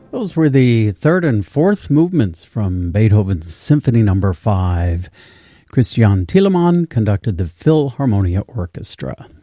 Those were the third and fourth movements from Beethoven's Symphony No. 5. Christian Thielemann conducted the Philharmonia Orchestra.